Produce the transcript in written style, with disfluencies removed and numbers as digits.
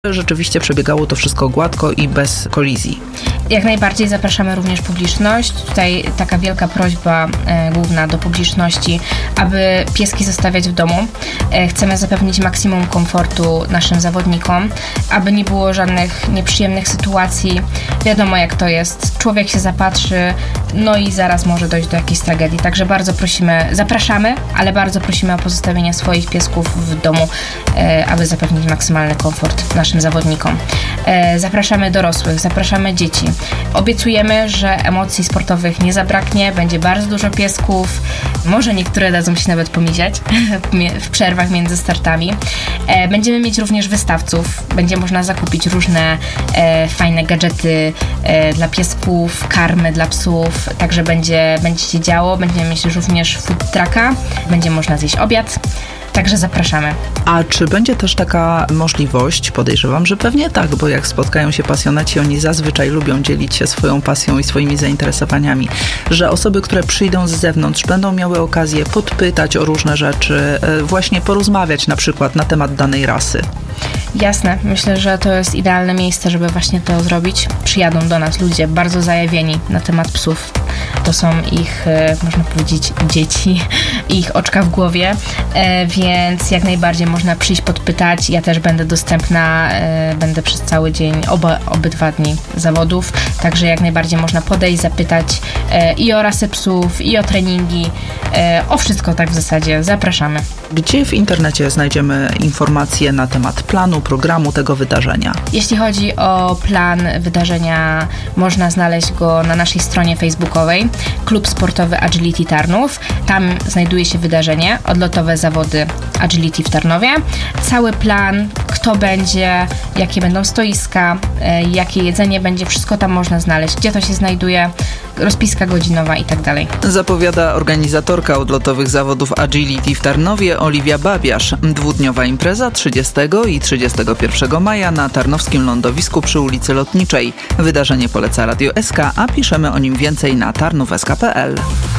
rzeczywiście przebiegało to wszystko gładko i bez kolizji. Jak najbardziej zapraszamy również publiczność. Tutaj taka wielka prośba główna do publiczności, aby pieski zostawiać w domu. Chcemy zapewnić maksimum komfortu naszym zawodnikom, aby nie było żadnych nieprzyjemnych sytuacji. Wiadomo jak to jest. Człowiek się zapatrzy, no i zaraz może dojść do jakiejś tragedii. Także bardzo prosimy, zapraszamy, ale bardzo prosimy o pozostawienie swoich piesków w domu, aby zapewnić maksymalny komfort naszym zawodnikom. Zapraszamy dorosłych, zapraszamy dzieci. Obiecujemy, że emocji sportowych nie zabraknie, będzie bardzo dużo piesków, może niektóre dadzą się nawet pomiziać w przerwach między startami. Będziemy mieć również wystawców, będzie można zakupić różne fajne gadżety dla piesków, karmy dla psów, także będzie się działo, będziemy mieć również food trucka, będzie można zjeść obiad. Także zapraszamy. A czy będzie też taka możliwość, podejrzewam, że pewnie tak, bo jak spotkają się pasjonaci, oni zazwyczaj lubią dzielić się swoją pasją i swoimi zainteresowaniami, że osoby, które przyjdą z zewnątrz, będą miały okazję podpytać o różne rzeczy, właśnie porozmawiać na przykład na temat danej rasy. Jasne, myślę, że to jest idealne miejsce, żeby właśnie to zrobić. Przyjadą do nas ludzie bardzo zajawieni na temat psów. To są ich, można powiedzieć, dzieci, ich oczka w głowie, więc jak najbardziej można przyjść podpytać. Ja też będę dostępna, będę przez cały dzień, obydwa dni zawodów, także jak najbardziej można podejść, zapytać i o rasę psów, i o treningi, o wszystko tak w zasadzie. Zapraszamy. Gdzie w internecie znajdziemy informacje na temat planu, programu tego wydarzenia? Jeśli chodzi o plan wydarzenia, można znaleźć go na naszej stronie facebookowej Klub Sportowy Agility Tarnów. Tam znajduje się wydarzenie, odlotowe zawody Agility w Tarnowie. Cały plan, kto będzie, jakie będą stoiska, jakie jedzenie będzie, wszystko tam można znaleźć, gdzie to się znajduje, rozpiska godzinowa i tak dalej. Zapowiada organizatorka odlotowych zawodów Agility w Tarnowie Oliwia Babiarz. Dwudniowa impreza 30 i 31 maja na tarnowskim lądowisku przy ulicy Lotniczej. Wydarzenie poleca Radio SK, a piszemy o nim więcej na tarnów.sk.pl.